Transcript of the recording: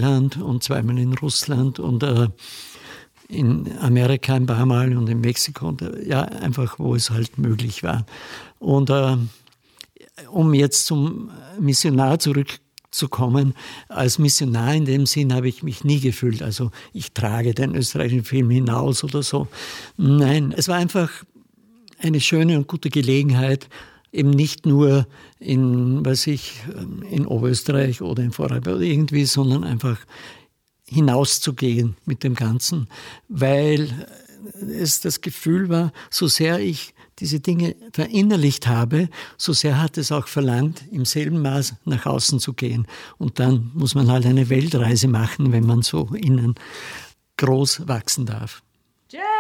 Neuseeland und zweimal in Russland und in Amerika ein paar Mal und in Mexiko. Und, ja, einfach, wo es halt möglich war. Und um jetzt zum Missionar zurückzukommen, als Missionar in dem Sinn habe ich mich nie gefühlt. Also ich trage den österreichischen Film hinaus oder so. Nein, es war einfach eine schöne und gute Gelegenheit, eben nicht nur in Oberösterreich oder in Vorarlberg oder irgendwie, sondern einfach hinauszugehen mit dem Ganzen, weil es das Gefühl war, so sehr ich diese Dinge verinnerlicht habe, so sehr hat es auch verlangt, im selben Maß nach außen zu gehen. Und dann muss man halt eine Weltreise machen, wenn man so innen groß wachsen darf.